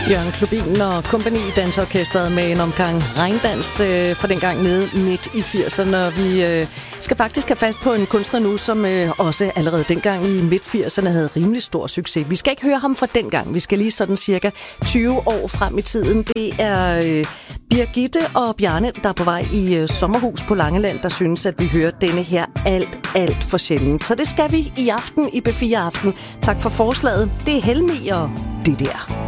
Jørgen Klubin og kompagni dansorkestret med en omgang regndans for dengang nede midt i 80'erne. Og vi skal faktisk have fast på en kunstner nu, som også allerede dengang i midt 80'erne havde rimelig stor succes. Vi skal ikke høre ham fra dengang. Vi skal lige sådan cirka 20 år frem i tiden. Det er Birgitte og Bjarne, der er på vej i sommerhus på Langeland, der synes, at vi hører denne her alt for sjældent. Så det skal vi i aften i B4 Aften. Tak for forslaget. Det er Helmi og det der.